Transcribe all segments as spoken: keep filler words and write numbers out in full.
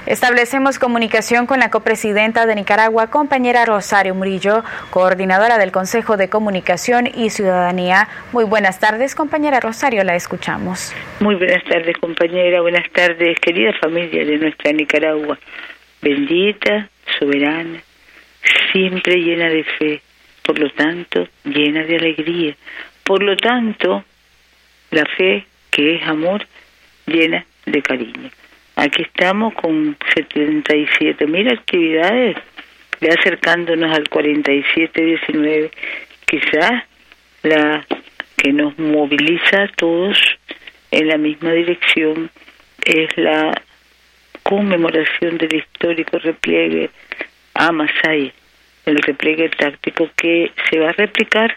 Establecemos comunicación con la copresidenta de Nicaragua, compañera Rosario Murillo, coordinadora del Consejo de Comunicación y Ciudadanía. Muy buenas tardes, compañera Rosario, la escuchamos. Muy buenas tardes, compañera. Buenas tardes, querida familia de nuestra Nicaragua. Bendita, soberana, siempre llena de fe, por lo tanto, llena de alegría. Por lo tanto, la fe, que es amor, llena de cariño. Aquí estamos con setenta y siete mil actividades, ya acercándonos al cuarenta y siete diecinueve, quizás la que nos moviliza a todos en la misma dirección es la conmemoración del histórico repliegue a Masaya, el repliegue táctico que se va a replicar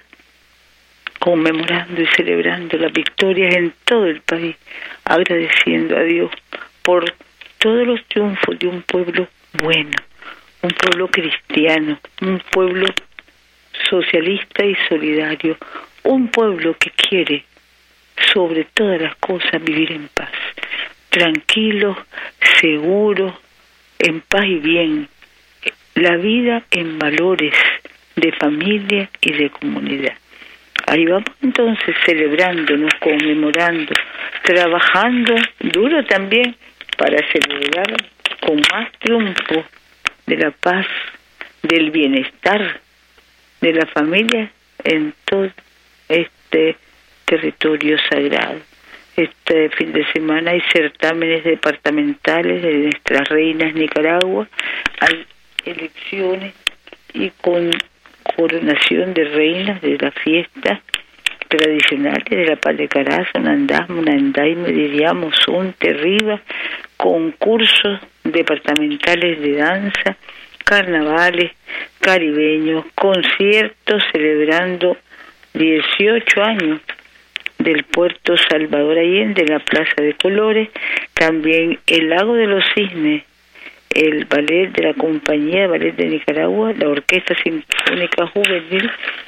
conmemorando y celebrando las victorias en todo el país, agradeciendo a Dios por todos los triunfos de un pueblo bueno, un pueblo cristiano, un pueblo socialista y solidario, un pueblo que quiere sobre todas las cosas vivir en paz, tranquilo, seguro, en paz y bien, la vida en valores de familia y de comunidad. Ahí vamos entonces celebrándonos, conmemorando, trabajando duro también para celebrar con más triunfo de la paz, del bienestar de la familia en todo este territorio sagrado. Este fin de semana hay certámenes departamentales de nuestras reinas Nicaragua, hay elecciones y con coronación de reinas de la fiesta tradicionales de la Paz de Carazo, Nandasmo, Nandaime, diríamos, un terrible concursos departamentales de danza, carnavales caribeños, conciertos celebrando dieciocho años del puerto Salvador Allende, la Plaza de Colores, también el Lago de los Cisnes, el ballet de la Compañía de Ballet de Nicaragua, la Orquesta Sinfónica Juvenil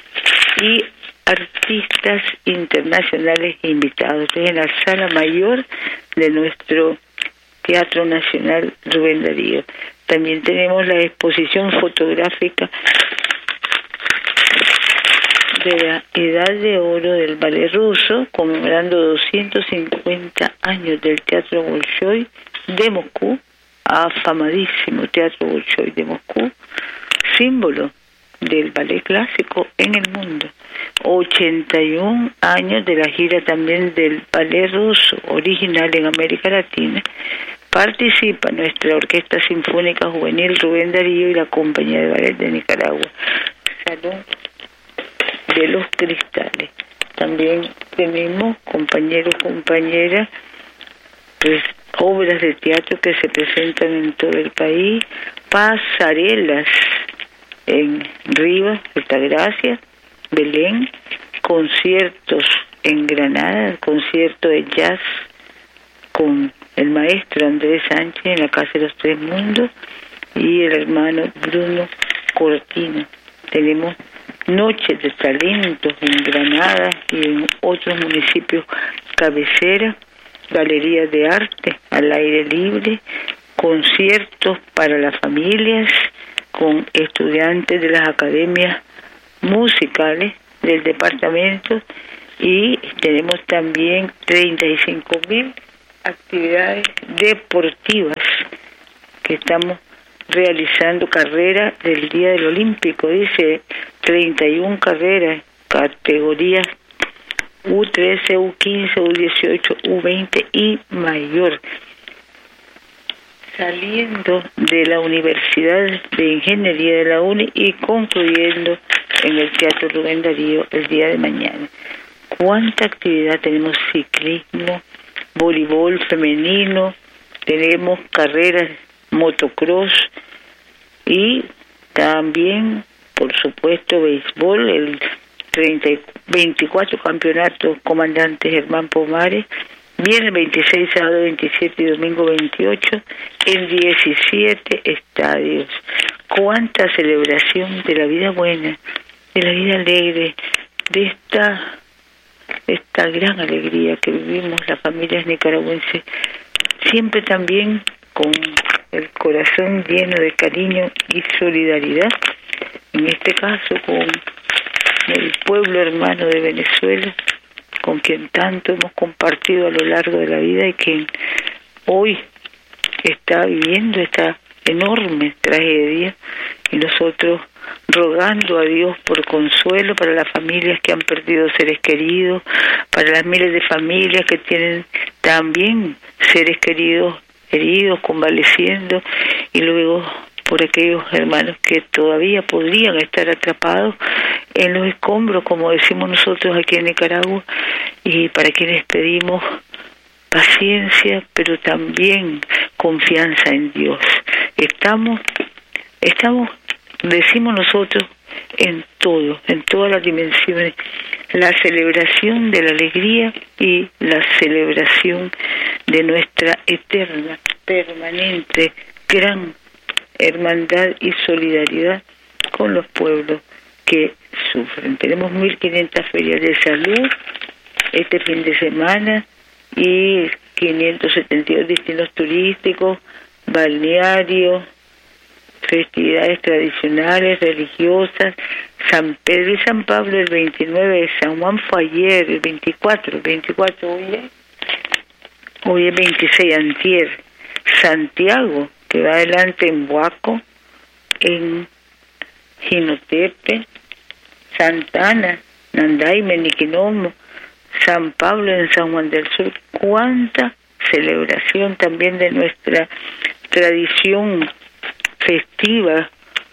y artistas internacionales invitados. Es en la Sala Mayor de nuestro Teatro Nacional Rubén Darío. También tenemos la exposición fotográfica de la Edad de Oro del Ballet Ruso, conmemorando doscientos cincuenta años del Teatro Bolshoi de Moscú, afamadísimo Teatro Bolshoi de Moscú, símbolo del ballet clásico en el mundo. ochenta y un años de la gira también del ballet ruso, original en América Latina. Participa nuestra Orquesta Sinfónica Juvenil Rubén Darío y la Compañía de Ballet de Nicaragua, Salón de los Cristales. También tenemos, compañeros, compañeras, pues obras de teatro que se presentan en todo el país, pasarelas en Rivas, Altagracia, Belén, conciertos en Granada, concierto de jazz con el maestro Andrés Sánchez en la Casa de los Tres Mundos y el hermano Bruno Cortina. Tenemos noches de talentos en Granada y en otros municipios cabecera, galerías de arte al aire libre, conciertos para las familias con estudiantes de las academias musicales del departamento y tenemos también treinta y cinco mil actividades deportivas que estamos realizando. Carrera del Día del Olímpico, dice treinta y una carreras, categorías U trece, U quince, U dieciocho, U veinte y mayor. Saliendo de la Universidad de Ingeniería de la UNI y concluyendo en el Teatro Rubén Darío el día de mañana. ¿Cuánta actividad tenemos? Ciclismo, voleibol femenino, tenemos carreras motocross y también, por supuesto, béisbol, el treinta, veinticuatro campeonatos Comandante Germán Pomares, viernes veintiséis, sábado veintisiete y domingo veintiocho en diecisiete estadios. Cuánta celebración de la vida buena, de la vida alegre, de esta esta gran alegría que vivimos las familias nicaragüenses, siempre también con el corazón lleno de cariño y solidaridad, en este caso con el pueblo hermano de Venezuela, con quien tanto hemos compartido a lo largo de la vida y quien hoy está viviendo esta enorme tragedia, y nosotros rogando a Dios por consuelo para las familias que han perdido seres queridos, para las miles de familias que tienen también seres queridos heridos, convaleciendo, y luego por aquellos hermanos que todavía podrían estar atrapados en los escombros, como decimos nosotros aquí en Nicaragua, y para quienes pedimos paciencia, pero también confianza en Dios. Estamos, estamos, decimos nosotros, en todo, en todas las dimensiones, la celebración de la alegría y la celebración de nuestra eterna, permanente, gran hermandad y solidaridad con los pueblos que sufren. Tenemos mil quinientas ferias de salud este fin de semana y quinientos setenta y dos destinos turísticos, balnearios, festividades tradicionales, religiosas. San Pedro y San Pablo el veintinueve, San Juan fue ayer, el veinticuatro, veinticuatro hoy es, hoy es veintiséis, antier. Santiago, que va adelante en Huaco, en Jinotepe, Santana, Nandaime, Niquinomo, San Pablo en San Juan del Sur. Cuánta celebración también de nuestra tradición festiva,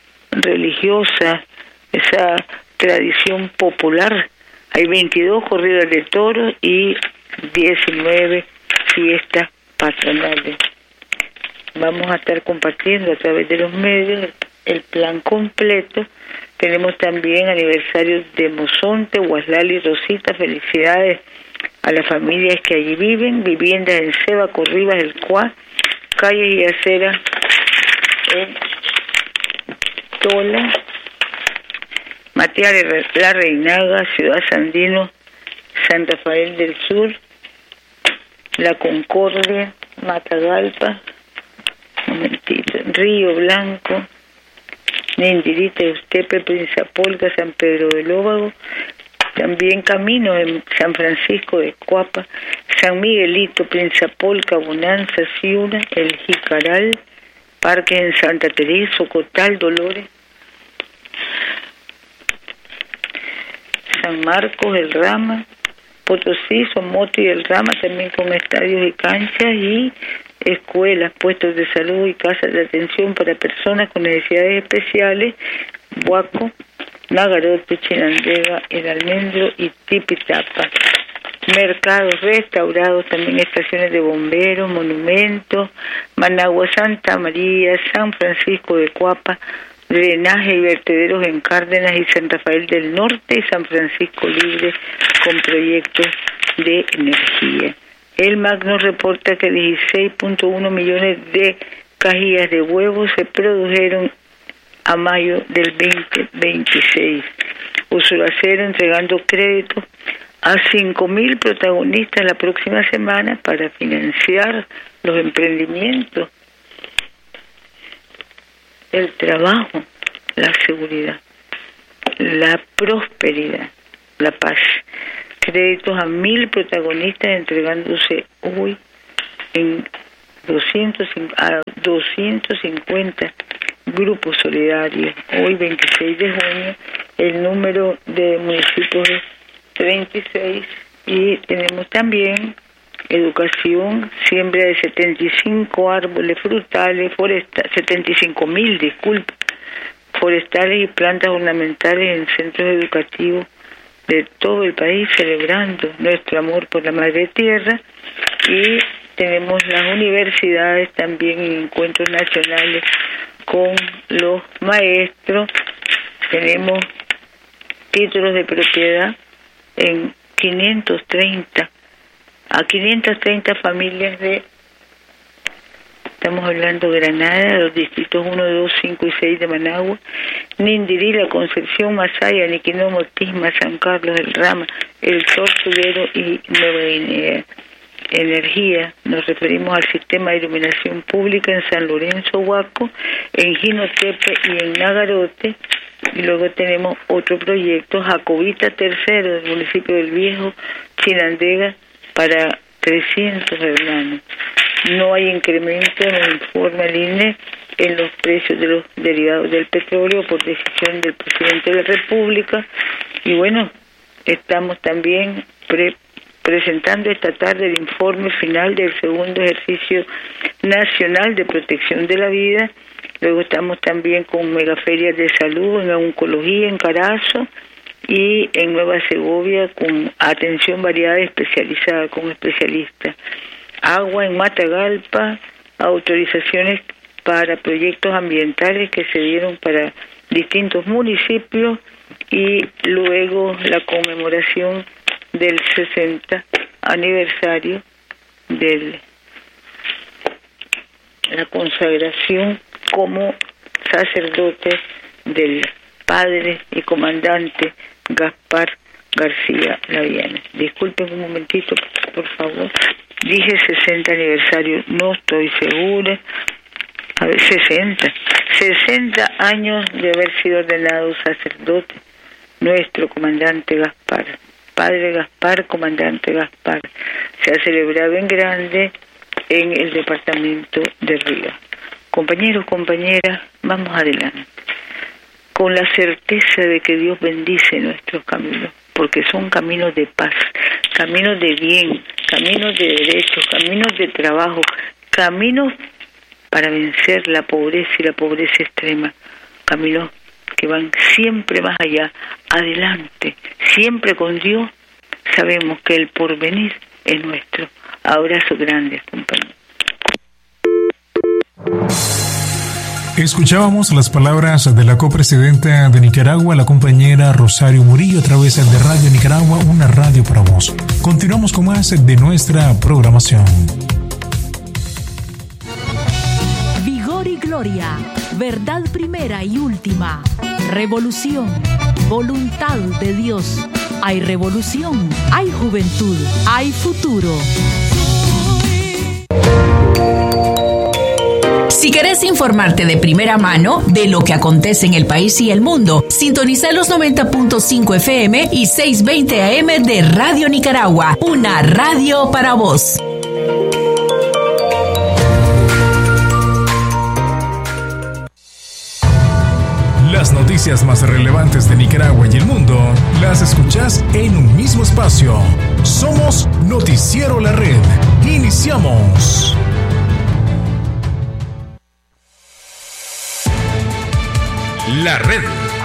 religiosa, esa tradición popular. Hay veintidós corridas de toros y diecinueve fiestas patronales. Vamos a estar compartiendo a través de los medios el plan completo. Tenemos también aniversarios de Mozonte, Guaslali y Rosita. Felicidades a las familias que allí viven. Viviendas en Ceba, Corribas, El Cuá, calles y aceras en Tola, Matías de la Reinaga, Ciudad Sandino, San Rafael del Sur, La Concordia, Matagalpa, un momentito, Río Blanco, Nindirita, Eustepe, Prinzapolca, San Pedro del Óvago, también camino en San Francisco de Cuapa, San Miguelito, Prinzapolca, Bonanza, Ciuna, El Jicaral, Parques en Santa Teresa, Socotal, Dolores, San Marcos, El Rama, Potosí, Somoto y El Rama, también con estadios y canchas, y escuelas, puestos de salud y casas de atención para personas con necesidades especiales, Huaco, Nagarote, Chinandega, El Almendro y Tipitapa. Mercados restaurados, también estaciones de bomberos, monumentos, Managua, Santa María, San Francisco de Cuapa, drenaje y vertederos en Cárdenas y San Rafael del Norte, y San Francisco Libre con proyectos de energía. El M A C nos reporta que dieciséis punto uno millones de cajillas de huevos se produjeron a mayo del veinte veintiséis. Usuracero entregando créditos a cinco mil protagonistas la próxima semana para financiar los emprendimientos, el trabajo, la seguridad, la prosperidad, la paz. Créditos a mil protagonistas entregándose hoy en doscientos cincuenta grupos solidarios. Hoy, veintiséis de junio, el número de municipios es treinta y seis, y tenemos también educación, siembra de setenta y cinco árboles frutales, forestales, setenta y cinco mil, disculpe, forestales y plantas ornamentales en centros educativos de todo el país, celebrando nuestro amor por la madre tierra. Y tenemos las universidades también en encuentros nacionales con los maestros. Tenemos títulos de propiedad en quinientos treinta a quinientas treinta familias de, estamos hablando de Granada, los distritos uno, dos, cinco y seis de Managua, Nindirí, La Concepción, Masaya, Niquinomo, Tisma, San Carlos, El Rama, El Tortuguero y Nueva Guinea. energía, nos referimos al sistema de iluminación pública en San Lorenzo, Huaco, en Jinotepe y en Nagarote. Y luego tenemos otro proyecto, Jacobita tercero, del municipio del Viejo, Chinandega, para trescientos hermanos. No hay incremento, nos informa el I N E, en los precios de los derivados del petróleo por decisión del presidente de la República. Y bueno, estamos también pre presentando esta tarde el informe final del segundo ejercicio nacional de protección de la vida. Luego estamos también con megaferias de salud en oncología en Carazo y en Nueva Segovia con atención variada y especializada con especialistas. Agua en Matagalpa, autorizaciones para proyectos ambientales que se dieron para distintos municipios y luego la conmemoración del sesenta aniversario de la consagración como sacerdote del padre y comandante Gaspar García Laviana. Disculpen un momentito, por favor. Dije sesenta aniversario, no estoy segura. A ver, sesenta. sesenta años de haber sido ordenado sacerdote nuestro comandante Gaspar. Padre Gaspar, comandante Gaspar. Se ha celebrado en grande en el departamento de Río. Compañeros, compañeras, vamos adelante, con la certeza de que Dios bendice nuestros caminos, porque son caminos de paz, caminos de bien, caminos de derechos, caminos de trabajo, caminos para vencer la pobreza y la pobreza extrema, caminos que van siempre más allá, adelante, siempre con Dios. Sabemos que el porvenir es nuestro. Abrazo grande, compañeros. Escuchábamos las palabras de la copresidenta de Nicaragua, la compañera Rosario Murillo, a través de Radio Nicaragua, una radio para vos. Continuamos con más de nuestra programación. Vigor y gloria, verdad primera y última, revolución, voluntad de Dios. Hay revolución, hay juventud, hay futuro. Si querés informarte de primera mano de lo que acontece en el país y el mundo, sintoniza los noventa punto cinco F M y seiscientos veinte A M de Radio Nicaragua, una radio para vos. Las noticias más relevantes de Nicaragua y el mundo las escuchás en un mismo espacio. Somos Noticiero La Red. Iniciamos. La Red.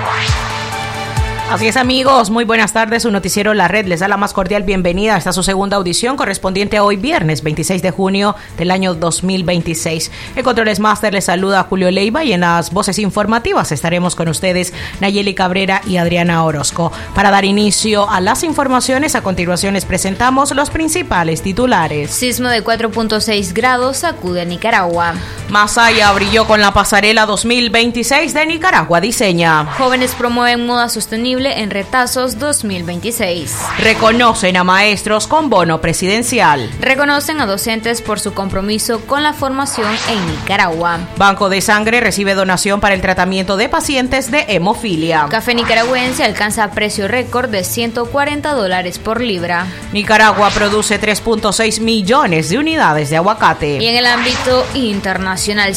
Así es, amigos, muy buenas tardes. Su noticiero La Red les da la más cordial bienvenida a esta su segunda audición correspondiente a hoy viernes veintiséis de junio del año dos mil veintiséis. En Controles Master les saluda Julio Leiva y en las voces informativas estaremos con ustedes Nayeli Cabrera y Adriana Orozco. Para dar inicio a las informaciones, a continuación les presentamos los principales titulares. Sismo de cuatro punto seis grados sacude a Nicaragua. Masaya brilló con la pasarela dos mil veintiséis de Nicaragua Diseña. Jóvenes promueven moda sostenible en Retazos dos mil veintiséis. Reconocen a maestros con bono presidencial. Reconocen a docentes por su compromiso con la formación en Nicaragua. Banco de Sangre recibe donación para el tratamiento de pacientes de hemofilia. Café nicaragüense alcanza precio récord de ciento cuarenta dólares por libra. Nicaragua produce tres punto seis millones de unidades de aguacate. Y en el ámbito internacional,